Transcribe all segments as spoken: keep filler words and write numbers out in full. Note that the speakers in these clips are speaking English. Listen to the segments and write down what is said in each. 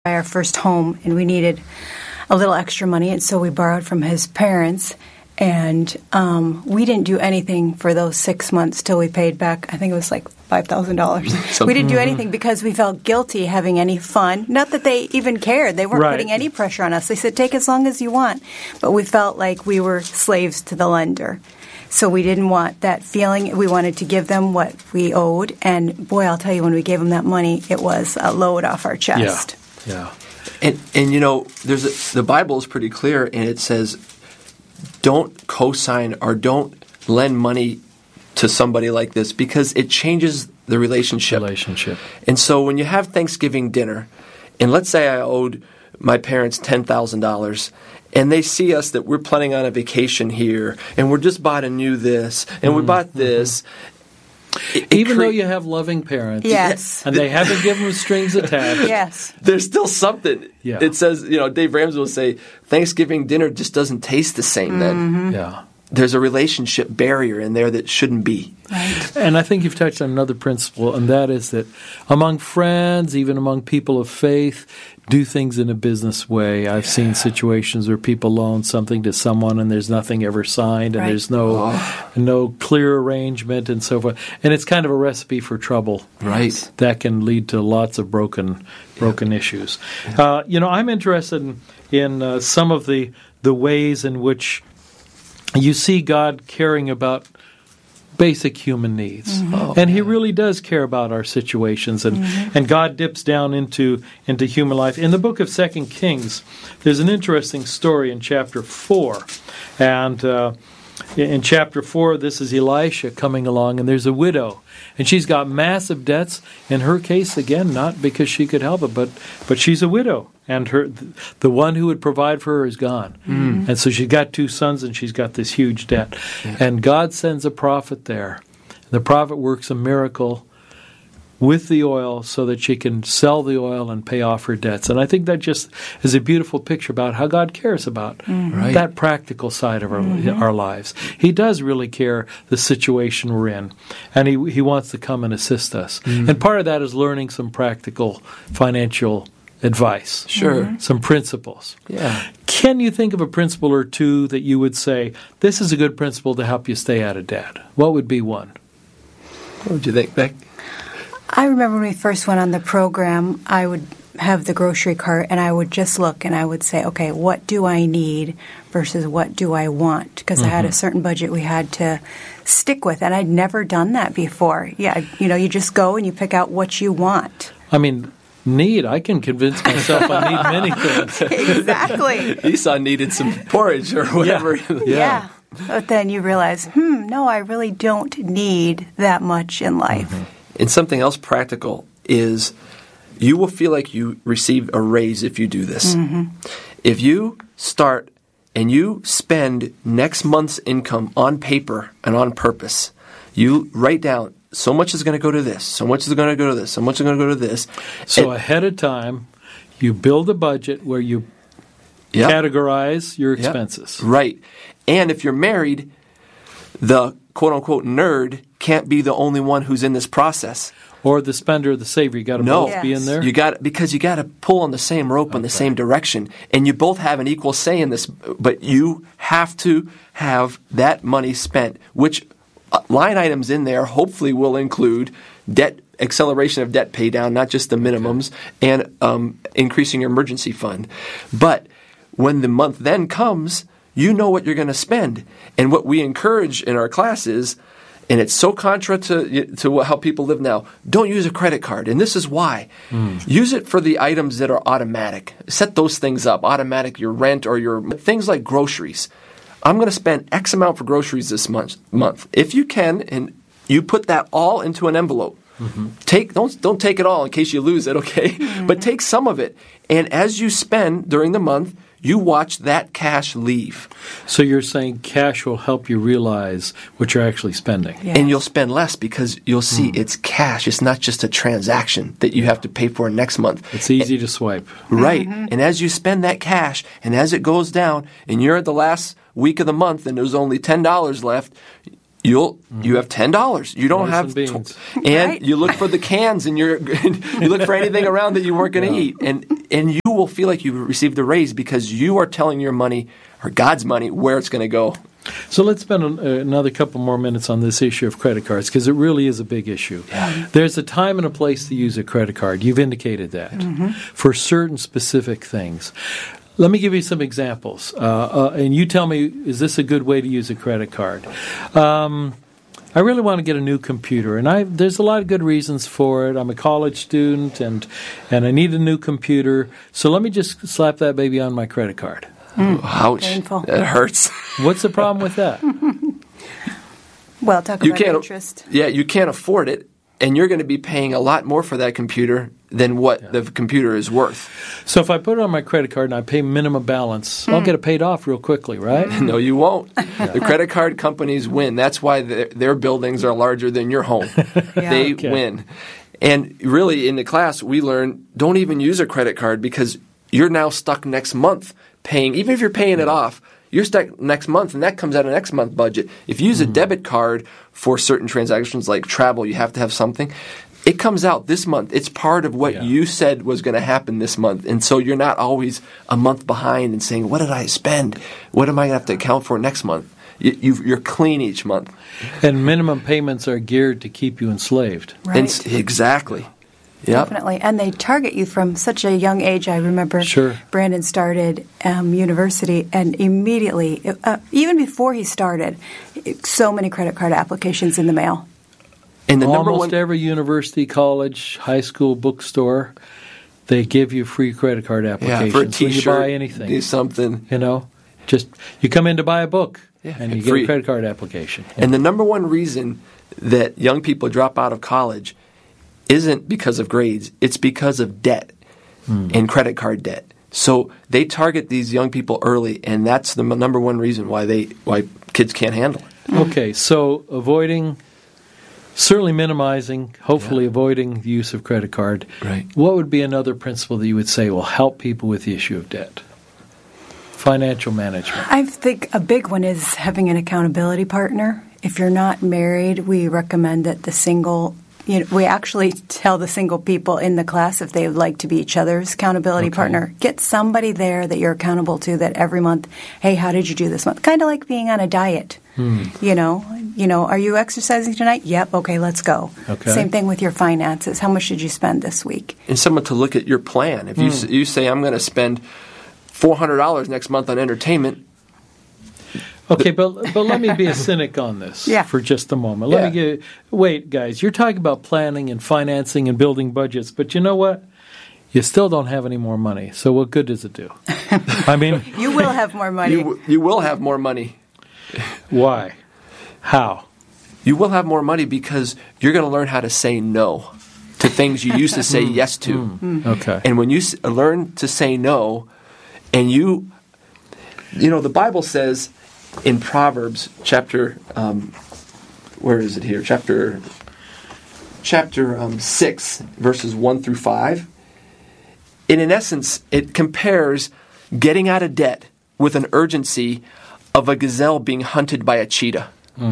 buy our first home, and we needed a little extra money, and so we borrowed from his parents. And um, we didn't do anything for those six months till we paid back, I think it was like five thousand dollars. We didn't do anything because we felt guilty having any fun. Not that they even cared. They weren't right. putting any pressure on us. They said, take as long as you want. But we felt like we were slaves to the lender. So we didn't want that feeling. We wanted to give them what we owed. And boy, I'll tell you, when we gave them that money, it was a load off our chest. Yeah, yeah. And, and you know, there's a, the Bible is pretty clear, and it says, don't co-sign or don't lend money to somebody like this because it changes the relationship. Relationship. And so when you have Thanksgiving dinner, and let's say I owed my parents ten thousand dollars, and they see us that we're planning on a vacation here, and we're just bought a new this, and mm-hmm. we bought this. Mm-hmm. It, it Even cre- though you have loving parents, yes, and they haven't given them strings attached, yes, there's still something. Yeah. It says, you know, Dave Ramsey will say, Thanksgiving dinner just doesn't taste the same mm-hmm. then. Yeah. There's a relationship barrier in there that shouldn't be. Right. And I think you've touched on another principle, and that is that among friends, even among people of faith, do things in a business way. I've yeah. seen situations where people loan something to someone and there's nothing ever signed and right. there's no oh. no clear arrangement and so forth. And it's kind of a recipe for trouble. Right. That can lead to lots of broken broken yeah. issues. Yeah. Uh, you know, I'm interested in, in uh, some of the, the ways in which you see God caring about basic human needs. Mm-hmm. Oh, and He man. really does care about our situations. And, mm-hmm. and God dips down into, into human life. In the book of Second Kings, there's an interesting story in chapter four. And uh, in chapter four, this is Elisha coming along, and there's a widow. And she's got massive debts. In her case, again, not because she could help it, but but she's a widow. And her the one who would provide for her is gone. Mm-hmm. And so she's got two sons, and she's got this huge debt. Yeah. And God sends a prophet there. The prophet works a miracle with the oil so that she can sell the oil and pay off her debts. And I think that just is a beautiful picture about how God cares about mm-hmm. Right. that practical side of our mm-hmm. our lives. He does really care the situation we're in, and He He wants to come and assist us. Mm-hmm. And part of that is learning some practical financial advice. Sure. Mm-hmm. Some principles. Yeah. Can you think of a principle or two that you would say, this is a good principle to help you stay out of debt? What would be one? What would you think, Beck? I remember when we first went on the program, I would have the grocery cart, and I would just look, and I would say, okay, what do I need versus what do I want? Because mm-hmm. I had a certain budget we had to stick with, and I'd never done that before. Yeah, you know, you just go and you pick out what you want. I mean, need, I can convince myself I need many things. Exactly. Esau needed some porridge or whatever. Yeah. Yeah. yeah. But then you realize, hmm, no, I really don't need that much in life. Mm-hmm. And something else practical is you will feel like you receive a raise if you do this. Mm-hmm. If you start and you spend next month's income on paper and on purpose, you write down, so much is going to go to this, so much is going to go to this, so much is going to go to this. So and, ahead of time, you build a budget where you yep. categorize your Yep. expenses. Right. And if you're married, the quote-unquote nerd can't be the only one who's in this process. Or the spender or the saver. You got to No. both be in there? You got because you got to pull on the same rope in the same direction, and you both have an equal say in this. But you have to have that money spent, which uh, line items in there hopefully will include debt acceleration of debt pay down, not just the minimums, and um, increasing your emergency fund. But when the month then comes, you know what you're going to spend, and what we encourage in our classes. And it's so contra to to how people live now. Don't use a credit card. And this is why. Mm. Use it for the items that are automatic. Set those things up. Automatic, your rent or your things like groceries. I'm going to spend X amount for groceries this month. month. If you can, and you put that all into an envelope. Mm-hmm. Take don't don't take it all in case you lose it, okay? Mm-hmm. But take some of it. And as you spend during the month, you watch that cash leave. So you're saying cash will help you realize what you're actually spending. Yes. And you'll spend less because you'll see mm. it's cash. It's not just a transaction that you have to pay for next month. It's easy and, to swipe. Right. Mm-hmm. And as you spend that cash, and as it goes down, and you're at the last week of the month and there's only ten dollars left, you'll you have ten dollars. You don't Rice have and beans. tw- and Right. you look for the cans and you're you look for anything around that you weren't going to eat, and and you will feel like you've received a raise because you are telling your money or God's money where it's going to go. So let's spend an, uh, another couple more minutes on this issue of credit cards because it really is a big issue. Yeah. There's a time and a place to use a credit card. You've indicated that for certain specific things. Let me give you some examples, uh, uh, and you tell me, is this a good way to use a credit card? Um, I really want to get a new computer, and I there's a lot of good reasons for it. I'm a college student, and and I need a new computer. So let me just slap that baby on my credit card. Ouch! Painful. That hurts. What's the problem with that? Well, talk You about can't. interest. Yeah, you can't afford it, and you're going to be paying a lot more for that computer than what the computer is worth. So if I put it on my credit card and I pay minimum balance, I'll get it paid off real quickly, right? No, you won't. The credit card companies win. That's why their, their buildings are larger than your home. They Okay. win. And really, in the class, we learn don't even use a credit card because you're now stuck next month paying. Even if you're paying it off, you're stuck next month, and that comes out of next month budget. If you use a debit card for certain transactions like travel, you have to have something. It comes out this month. It's part of what Yeah. you said was going to happen this month. And so you're not always a month behind and saying, what did I spend? What am I going to have to account for next month? You, you've, you're clean each month. And minimum payments are geared to keep you enslaved. Right. And s- exactly. Yep. Definitely. And they target you from such a young age. I remember Sure. Brandon started um, university, and immediately, uh, even before he started, so many credit card applications in the mail. And the number Almost one, every university, college, high school, bookstore, they give you free credit card yeah, applications for a when you T-shirt, buy anything. do something. You know, just you come in to buy a book, Yeah, and and you get free. a credit card application. And the number one reason that young people drop out of college isn't because of grades. It's because of debt and credit card debt. So they target these young people early, and that's the m- number one reason why they why kids can't handle it. Okay, so avoiding, certainly minimizing, hopefully avoiding the use of credit card. Right. What would be another principle that you would say will help people with the issue of debt? Financial management. I think a big one is having an accountability partner. If you're not married, we recommend that the single, you know, we actually tell the single people in the class if they would like to be each other's accountability Okay. partner. Get somebody there that you're accountable to that every month, hey, how did you do this month? Kind of like being on a diet. Hmm. You know, you know, are you exercising tonight? Yep, okay, let's go. Okay. Same thing with your finances. How much did you spend this week? And someone to look at your plan. If you s you say I'm going to spend four hundred dollars next month on entertainment, Okay, but but let me be a cynic on this Yeah. for just a moment. Let me Yeah. get wait, guys. You're talking about planning and financing and building budgets, but you know what? You still don't have any more money. So what good does it do? I mean, You will have more money. you w- you will have more money. why? How? You will have more money because you're going to learn how to say no to things you used to say yes to. Okay. And when you s- learn to say no, and you, you know, the Bible says in Proverbs chapter, um, where is it here? Chapter, chapter um, six, verses one through five. And in essence, it compares getting out of debt with an urgency of a gazelle being hunted by a cheetah.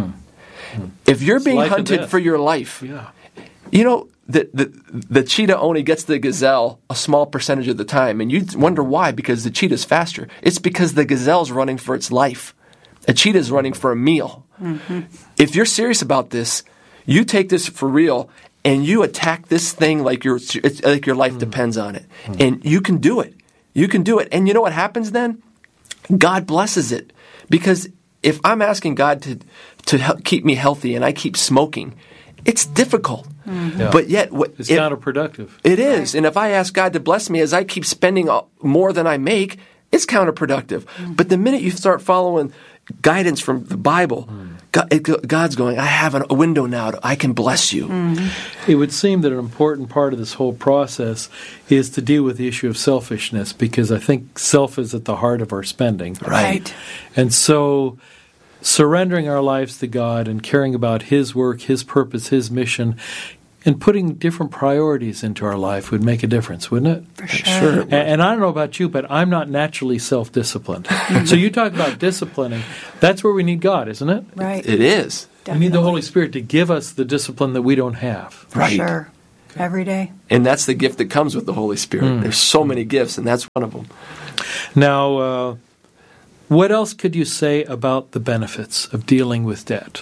If you're being life and hunted death. for your life, Yeah. you know, the, the the cheetah only gets the gazelle a small percentage of the time, and you wonder why, because the cheetah's faster. It's because the gazelle's running for its life. A cheetah's running for a meal. If you're serious about this, you take this for real, and you attack this thing like your it's like your life depends on it. And you can do it. You can do it. And you know what happens then? God blesses it. Because if I'm asking God to to help keep me healthy and I keep smoking, it's difficult. Yeah. But yet, what, It's if- counterproductive. it is. And if I ask God to bless me as I keep spending all- more than I make, it's counterproductive. But the minute you start following guidance from the Bible, God, it, God's going, I have an, a window now. To, I can bless you. It would seem that an important part of this whole process is to deal with the issue of selfishness, because I think self is at the heart of our spending. Right. And so surrendering our lives to God and caring about His work, His purpose, His mission and putting different priorities into our life would make a difference, wouldn't it? For sure. Sure. And, and I don't know about you, but I'm not naturally self-disciplined. So you talk about disciplining. That's where we need God, isn't it? Right. It is. We need the Holy Spirit to give us the discipline that we don't have. For Right. sure. Every day. And that's the gift that comes with the Holy Spirit. Mm. There's so many gifts, and that's one of them. Now, uh, what else could you say about the benefits of dealing with debt?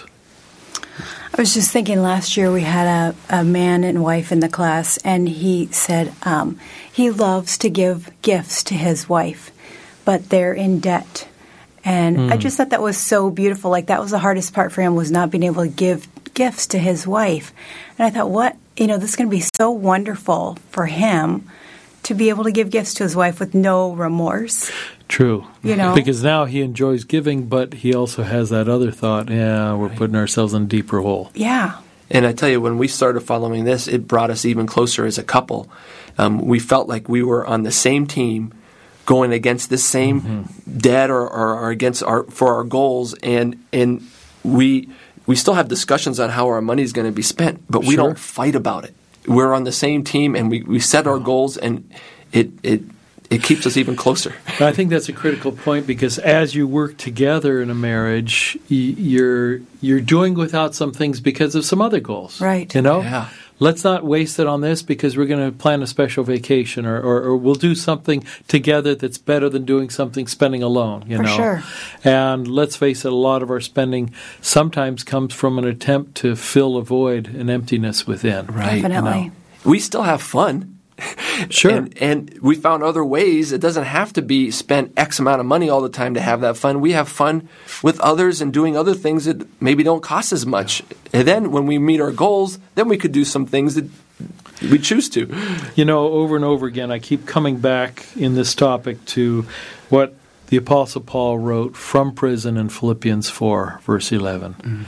I was just thinking last year we had a, a man and wife in the class, and he said um, he loves to give gifts to his wife, but they're in debt. And mm. I just thought that was so beautiful. Like, that was the hardest part for him, was not being able to give gifts to his wife. And I thought, what, you know, this is going to be so wonderful for him to be able to give gifts to his wife with no remorse. True. You know? Because now he enjoys giving, but he also has that other thought, yeah, we're putting ourselves in a deeper hole. Yeah. And I tell you, when we started following this, it brought us even closer as a couple. Um, we felt like we were on the same team, going against this same mm-hmm. debt or, or, or against our for our goals, and and we we still have discussions on how our money is going to be spent, but we sure. don't fight about it. We're on the same team, and we, we set our goals, and it it it keeps us even closer. I think that's a critical point, because as you work together in a marriage, you're you're doing without some things because of some other goals. Right. You know? Yeah. Let's not waste it on this because we're going to plan a special vacation, or, or, or we'll do something together that's better than doing something spending alone, you For know. sure. And let's face it, a lot of our spending sometimes comes from an attempt to fill a void, an emptiness within. Right. Definitely. You know? We still have fun. Sure. And, and we found other ways. It doesn't have to be spent X amount of money all the time to have that fun. We have fun with others and doing other things that maybe don't cost as much. And then when we meet our goals, then we could do some things that we choose to. You know, over and over again, I keep coming back in this topic to what the Apostle Paul wrote from prison in Philippians four, verse eleven. Mm-hmm.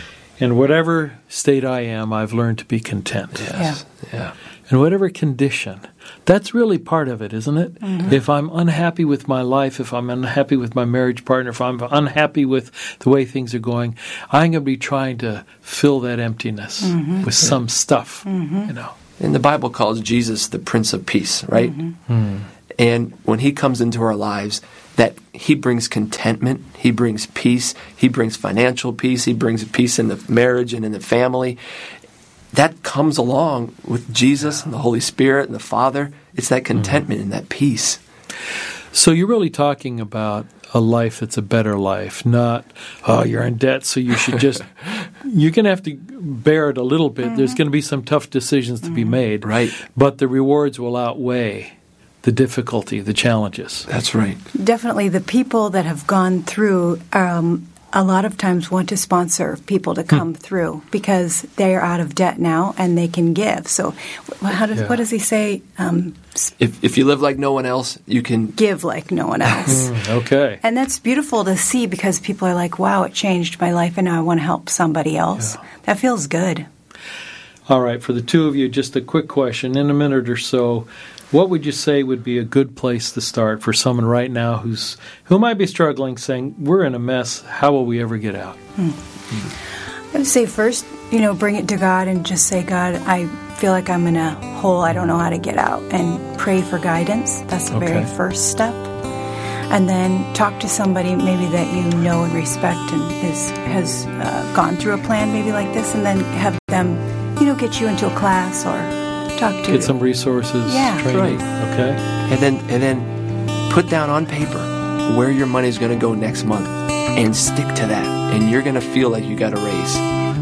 In whatever state I am, I've learned to be content. Yes. Yeah. yeah. In whatever condition. That's really part of it, isn't it? Mm-hmm. If I'm unhappy with my life, if I'm unhappy with my marriage partner, if I'm unhappy with the way things are going, I'm going to be trying to fill that emptiness mm-hmm. with some stuff, mm-hmm. you know. And the Bible calls Jesus the Prince of Peace, right? Mm-hmm. Mm. And when he comes into our lives, that he brings contentment, he brings peace, he brings financial peace, he brings peace in the marriage and in the family. That comes along with Jesus and the Holy Spirit and the Father. It's that contentment mm-hmm. and that peace. So you're really talking about a life that's a better life, not, oh, you're in debt, so you should just, you're going to have to bear it a little bit. Mm-hmm. There's going to be some tough decisions to mm-hmm. be made. Right. But the rewards will outweigh the difficulty, the challenges. That's right. Definitely the people that have gone through um, a lot of times want to sponsor people to come hmm. through because they are out of debt now and they can give. So how does, yeah. what does he say? Um, if, if you live like no one else, you can give like no one else. Okay. And that's beautiful to see because people are like, wow, it changed my life and now I want to help somebody else. Yeah. That feels good. All right. For the two of you, just a quick question. In a minute or so, what would you say would be a good place to start for someone right now who's who might be struggling, saying, we're in a mess, how will we ever get out? Hmm. Hmm. I would say first, you know, bring it to God and just say, God, I feel like I'm in a hole, I don't know how to get out, and pray for guidance. That's the okay. very first step. And then talk to somebody maybe that you know and respect and is has uh, gone through a plan maybe like this, and then have them, you know, get you into a class or talk to get some resources, yeah. training. Right. Okay. And then and then put down on paper where your money's going to go next month and stick to that. And you're going to feel like you got a raise.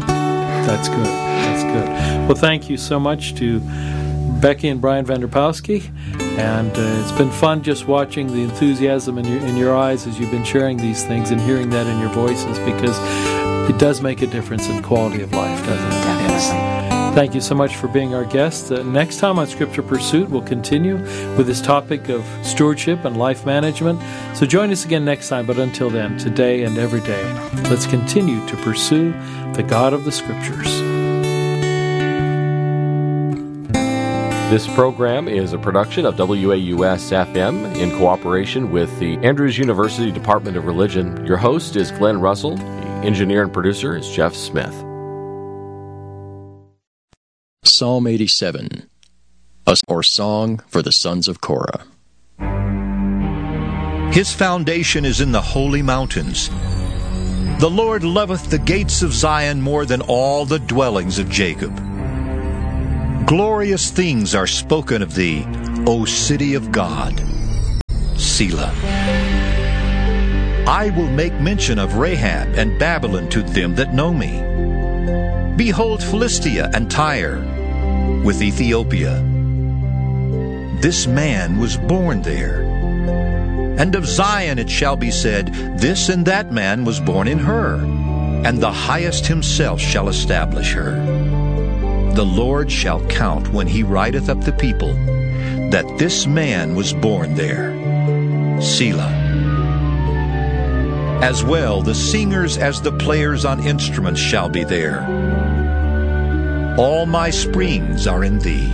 That's good. That's good. Well, thank you so much to Becky and Brian Vanderpowski. And uh, it's been fun just watching the enthusiasm in your, in your eyes as you've been sharing these things and hearing that in your voices, because it does make a difference in quality of life, doesn't it? Definitely. Yes. Thank you so much for being our guest. Uh, next time on Scripture Pursuit, we'll continue with this topic of stewardship and life management. So join us again next time. But until then, today and every day, let's continue to pursue the God of the Scriptures. This program is a production of W A U S F M in cooperation with the Andrews University Department of Religion. Your host is Glenn Russell. The engineer and producer is Jeff Smith. Psalm eighty-seven, a or song for the sons of Korah. His foundation is in the holy mountains. The Lord loveth the gates of Zion more than all the dwellings of Jacob. Glorious things are spoken of thee, O city of God. Selah. I will make mention of Rahab and Babylon to them that know me. Behold Philistia and Tyre, with Ethiopia. This man was born there. And of Zion it shall be said, this and that man was born in her, and the highest himself shall establish her. The Lord shall count when he writeth up the people, that this man was born there. Selah. As well the singers as the players on instruments shall be there. All my springs are in thee.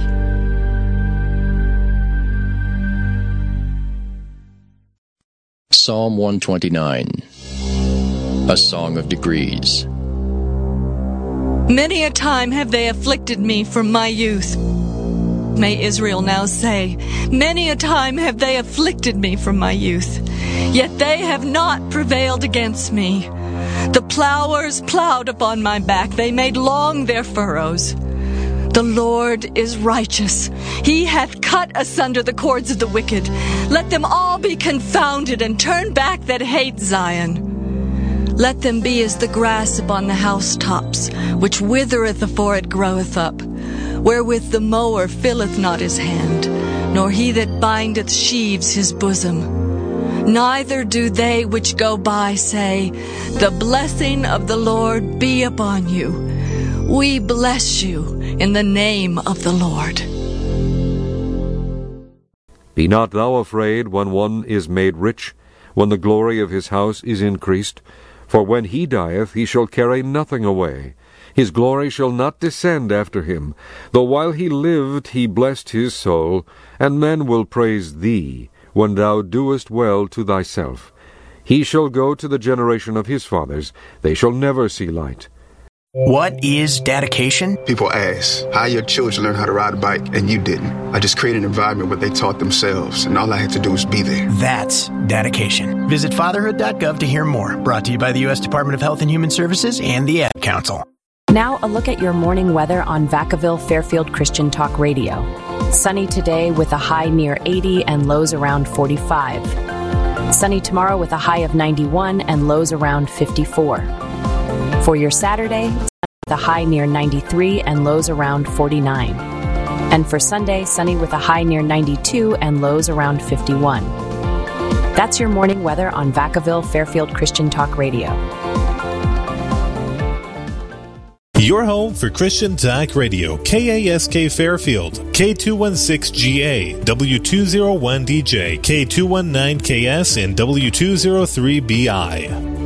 Psalm one twenty-nine, a song of degrees. Many a time have they afflicted me from my youth. May Israel now say, many a time have they afflicted me from my youth, yet they have not prevailed against me. The plowers plowed upon my back, they made long their furrows. The Lord is righteous. He hath cut asunder the cords of the wicked. Let them all be confounded, and turn back that hate Zion. Let them be as the grass upon the housetops, which withereth afore it groweth up, wherewith the mower filleth not his hand, nor he that bindeth sheaves his bosom. Neither do they which go by say, the blessing of the Lord be upon you. We bless you in the name of the Lord. Be not thou afraid when one is made rich, when the glory of his house is increased. For when he dieth, he shall carry nothing away. His glory shall not descend after him. Though while he lived he blessed his soul, and men will praise thee, when thou doest well to thyself. He shall go to the generation of his fathers. They shall never see light. What is dedication? People ask, how your children learn how to ride a bike and you didn't? I just created an environment where they taught themselves, and all I had to do was be there. That's dedication. Visit fatherhood dot gov to hear more. Brought to you by the U S Department of Health and Human Services and the Ad Council. Now a look at your morning weather on Vacaville Fairfield Christian Talk Radio. Sunny today with a high near eighty and lows around forty-five. Sunny tomorrow with a high of ninety-one and lows around fifty-four. For your Saturday, sunny with a high near ninety-three and lows around forty-nine. And for Sunday, sunny with a high near ninety-two and lows around fifty-one. That's your morning weather on Vacaville Fairfield Christian Talk Radio. Your home for Christian Talk Radio, K A S K Fairfield, K two sixteen G A, W two oh one D J, K two nineteen K S, and W two oh three B I.